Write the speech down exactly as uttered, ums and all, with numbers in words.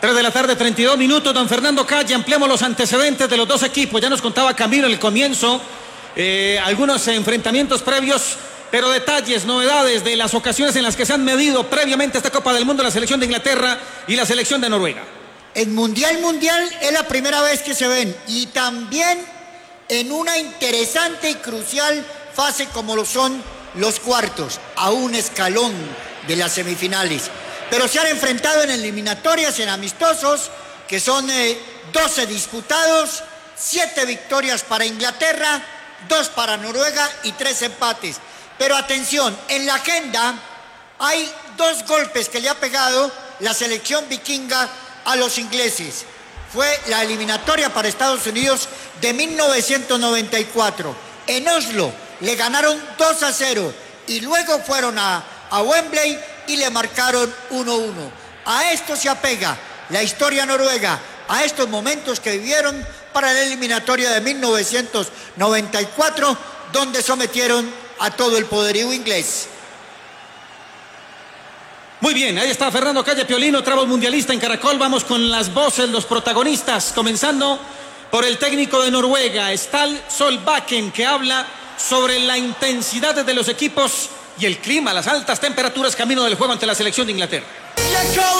tres de la tarde, treinta y dos minutos, don Fernando Calle. Ampliamos los antecedentes de los dos equipos. Ya nos contaba Camilo en el comienzo eh, algunos enfrentamientos previos, pero detalles, novedades de las ocasiones en las que se han medido previamente esta Copa del Mundo la selección de Inglaterra y la selección de Noruega. En Mundial Mundial es la primera vez que se ven, y también en una interesante y crucial fase como lo son los cuartos, a un escalón de las semifinales. Pero se han enfrentado en eliminatorias, en amistosos, que son eh, doce disputados, siete victorias para Inglaterra, dos para Noruega y tres empates. Pero atención, en la agenda hay dos golpes que le ha pegado la selección vikinga a los ingleses. Fue la eliminatoria para Estados Unidos de mil novecientos noventa y cuatro. En Oslo le ganaron dos a cero y luego fueron a, a Wembley y le marcaron uno a uno. A esto se apega la historia noruega, a estos momentos que vivieron para la eliminatoria de mil novecientos noventa y cuatro, donde sometieron a todo el poderío inglés. Muy bien, ahí está Fernando Calle Piolín, trabos mundialista en Caracol. Vamos con las voces, los protagonistas, comenzando por el técnico de Noruega, Ståle Solbakken, que habla sobre la intensidad de los equipos y el clima, las altas temperaturas camino del juego ante la selección de Inglaterra.